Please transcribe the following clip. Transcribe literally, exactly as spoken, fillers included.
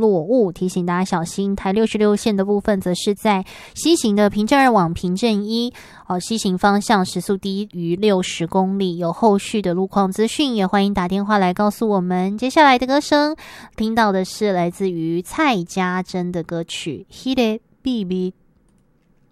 落雾，提醒大家小心。台六十六线的部分则是在西行的平镇二往平镇一，哦，西行方向时速低于六十公里，有后续的路况资讯，也欢迎打电话来告诉我们。接下来的歌声听到的是来自于蔡家珍的歌曲《Hire Bibi》。